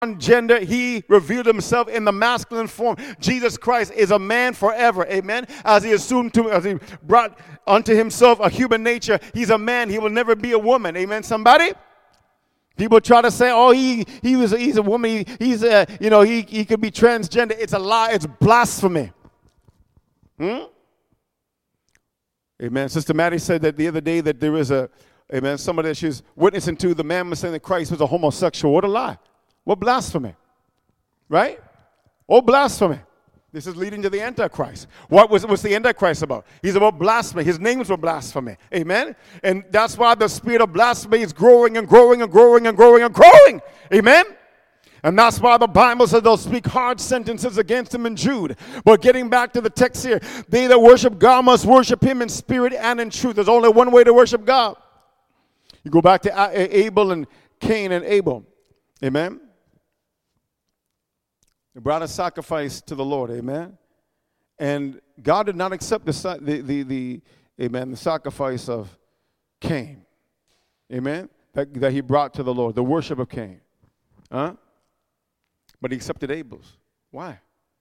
gender, he revealed himself in the masculine form. Jesus Christ is a man forever, amen. As he brought unto himself a human nature, he's a man. He will never be a woman, amen. Somebody. People try to say, "Oh, he's a woman. He could be transgender." It's a lie. It's blasphemy. Amen. Sister Maddie said that the other day that there is somebody that she's witnessing to. The man was saying that Christ was a homosexual. What a lie. What blasphemy. Right? Oh, blasphemy. This is leading to the Antichrist. What's the Antichrist about? He's about blasphemy. His names were blasphemy. Amen? And that's why the spirit of blasphemy is growing and growing and growing and growing and growing. Amen? And that's why the Bible says they'll speak hard sentences against him in Jude. But getting back to the text here, they that worship God must worship him in spirit and in truth. There's only one way to worship God. You go back to Abel and Cain and Abel. Amen? They brought a sacrifice to the Lord, amen. And God did not accept the sacrifice of Cain, amen. That he brought to the Lord, the worship of Cain, But he accepted Abel's. Why?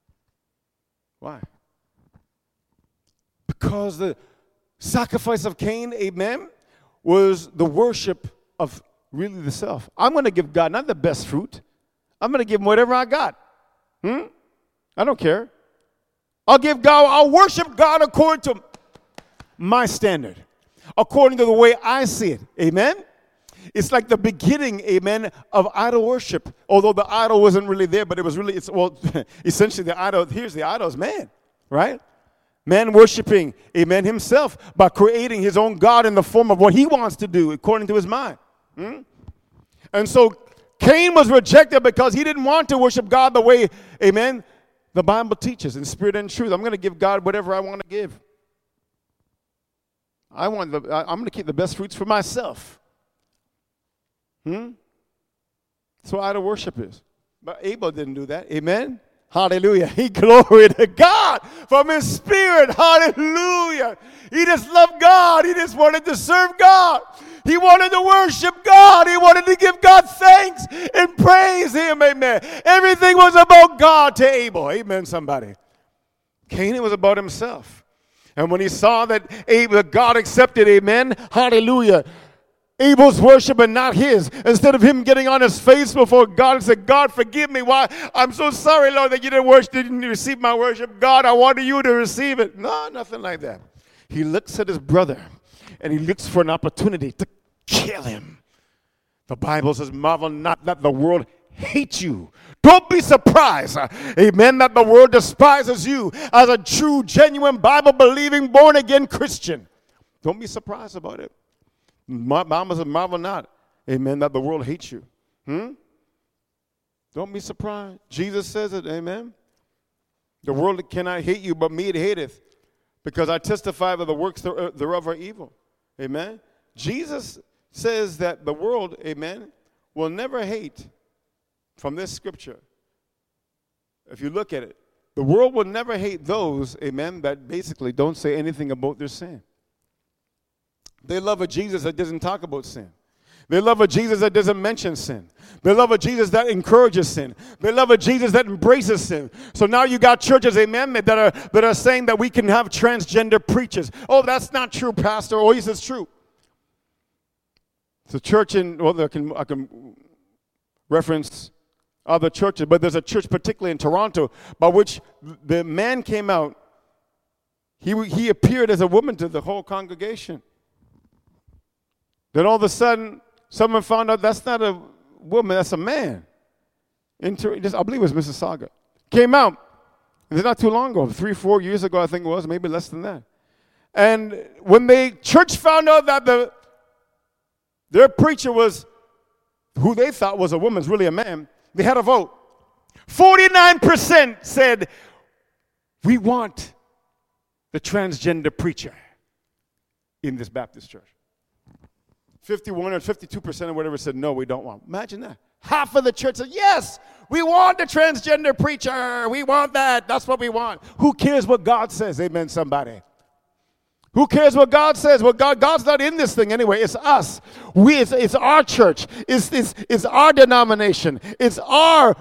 Because the sacrifice of Cain, amen, was the worship of really the self. I'm going to give God not the best fruit. I'm going to give him whatever I got. I don't care. I'll worship God according to my standard, according to the way I see it. Amen? It's like the beginning, amen, of idol worship. Although the idol wasn't really there, but it was really, essentially the idol, here's the idol is man, right? Man worshiping, amen, himself by creating his own God in the form of what he wants to do according to his mind. And so Cain was rejected because he didn't want to worship God the way, amen, the Bible teaches in spirit and truth. I'm going to give God whatever I want to give. I'm going to keep the best fruits for myself. That's what idol worship is. But Abel didn't do that. Amen? Hallelujah. He gloried to God from his spirit. Hallelujah. He just loved God. He just wanted to serve God. He wanted to worship God. He wanted to give God thanks and praise him. Amen. Everything was about God to Abel. Amen, somebody. Cain, it was about himself. And when he saw that God accepted, amen, hallelujah, Abel's worship and not his. Instead of him getting on his face before God and said, "God, forgive me. Why? I'm so sorry, Lord, that you didn't receive my worship. God, I wanted you to receive it." No, nothing like that. He looks at his brother and he looks for an opportunity to kill him. The Bible says, "Marvel not that the world hates you." Don't be surprised, amen, that the world despises you as a true, genuine, Bible-believing, born-again Christian. Don't be surprised about it. Mama said, "Marvel not, amen, that the world hates you." Don't be surprised. Jesus says it, amen. The world cannot hate you, but me it hateth, because I testify that the works thereof are evil. Amen. Jesus says that the world, amen, will never hate from this scripture. If you look at it, the world will never hate those, amen, that basically don't say anything about their sin. They love a Jesus that doesn't talk about sin. They love a Jesus that doesn't mention sin. They love a Jesus that encourages sin. They love a Jesus that embraces sin. So now you got churches, amen, that are saying that we can have transgender preachers. Oh, that's not true, Pastor. Oh, yes, it's true. It's a church I can reference other churches, but there's a church particularly in Toronto by which the man came out. He appeared as a woman to the whole congregation. Then all of a sudden, someone found out that's not a woman, that's a man. I believe it was Mississauga. Came out. It's not too long ago, 3-4 years ago, I think it was, maybe less than that. And when the church found out that their preacher was, who they thought was a woman, is really a man, they had a vote. 49% said, "We want the transgender preacher in this Baptist church." 51 or 52% or whatever said, "No, we don't want." Imagine that. Half of the church said, "Yes, we want the transgender preacher. We want that. That's what we want." Who cares what God says? Amen, somebody. Who cares what God says? Well, God's not in this thing anyway. It's us. It's our church. It's our denomination. It's our